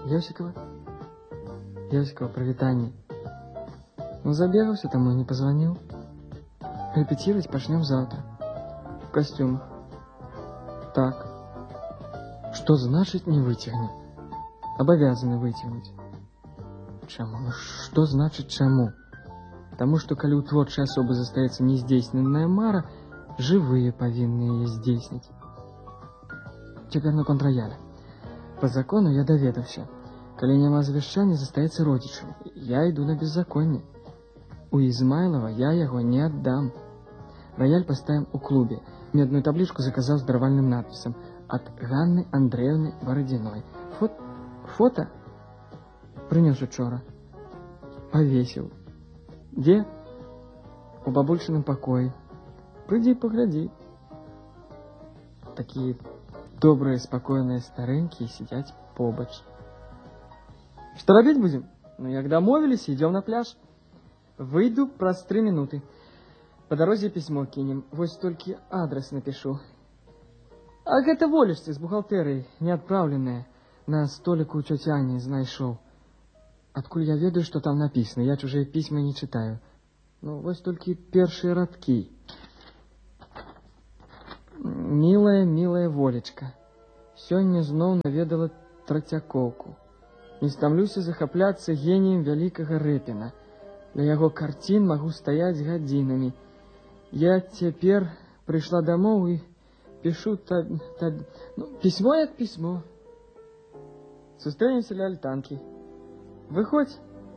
Ёсикова? Ёсикова, привитание. Ну, забегался там и не позвонил. Репетировать почнем завтра. В костюмах. Так. Что значит не вытягнет? Обовязаны вытягнуть. Чему? Что значит чему? Потому что, коли у творчей особы застаецца нездзейсненная мара, живые повинны ее здейснить. Теперь на контррояле. По закону я доведався. Коли няма завещания, застаецца родичем. Я иду на беззаконие. У Измайлова я его не отдам. Рояль поставим у клубе. Медную табличку заказал с дровальным надписом от Ганны Андреевны Бородиной. Фото принес учора. Повесил. Где? У бабульшином покое. Приди, погляди. Такие добрые, спокойные старенькие сидят побач. Что робить будем? Ну, як домовились, идем на пляж. Выйду праз 3 минуты. По дороге письмо кинем. Вось только адрес напишу. А гэта волішцы з бухгалтерии, неотправленное. На столику у тети Ани знайшоў. Откуль я ведаю, что там написано? Я чужие письма не читаю. Ну, вось только першие радки. Милая, милая Волечка, сёння зноў наведала Трацякоўку. Не стамлюся захапляцца гением великого Рэпіна. Для яго карцін могу стоять гадзінамі. Я теперь пришла домой и пишу ну, письмо як письмо. Сустрэнемся ля альтанкі. Выходь.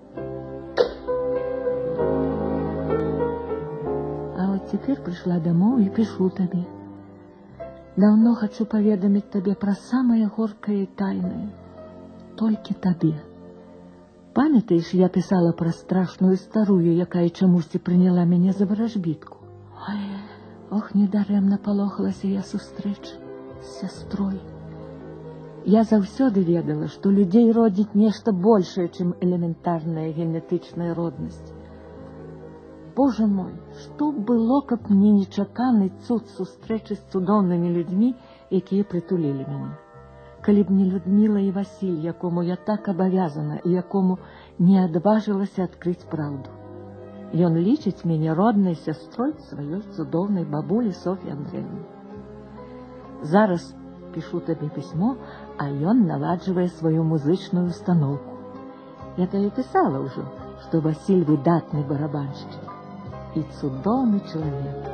А вот теперь пришла домой и пишу тебе. Давно хочу поведомить тебе про самое горькое и тайное. Только тебе. Памятаешь, я писала про страшную старую, якая чамусьці приняла меня за вражбитку? Ой, ох, недаремно полохалася я сустрэчы с сестрой. Я заўсёды ведала, что людей родить нечто большее, чем элементарная генетичная родность. Боже мой, что было, каб мне нечаканы цуд сустрэчы з цудоўнымі людьми, якія притулили меня. Калі б не Людмила и Василь, якому я так обовязана и якому не отважилась открыть правду. Ён лічыць мяне родной сестрой своей цудоўнай бабули Софьи Андреевны. Зараз пишу тебе письмо, а ён наладживая свою музычную установку. Я тебе писала уже, что Василь выдатный барабанщик и цудоўный человек.